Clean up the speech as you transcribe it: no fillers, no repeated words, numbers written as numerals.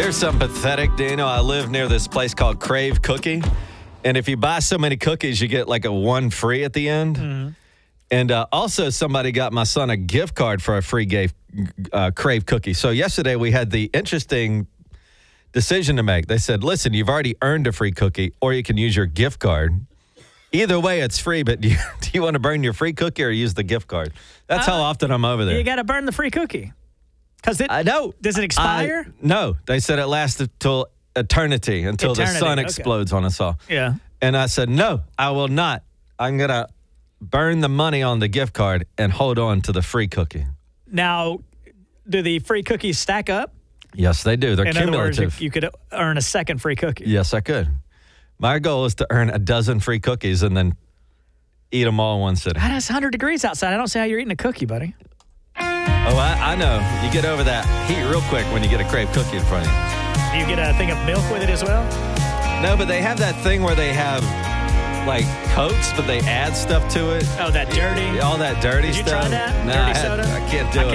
Here's something pathetic, Daniel. I live near this place called Crave Cookie. And if you buy so many cookies, you get like a one free at the end. Mm-hmm. And also somebody got my son a gift card for a free Crave Cookie. So yesterday we had the interesting decision to make. They said, listen, you've already earned a free cookie, or you can use your gift card. Either way, it's free, but do you want to burn your free cookie or use the gift card? That's how often I'm over there. You got to burn the free cookie. I know. Does it expire? No. They said it lasts until eternity, until the sun explodes on us all. Yeah. And I said, no, I will not. I'm going to burn the money on the gift card and hold on to the free cookie. Now, do the free cookies stack up? Yes, they do. They're cumulative. In other words, you could earn a second free cookie. Yes, I could. My goal is to earn a dozen free cookies and then eat them all in one sitting. It's 100 degrees outside. I don't see how you're eating a cookie, buddy. Oh, I know. You get over that heat real quick when you get a Crave Cookie in front of you. Do you get a thing of milk with it as well? No, but they have that thing where they have, like, Cokes, but they add stuff to it. Oh, that dirty? All that dirty stuff. Did you try that? No, Dirty soda? I can't do it.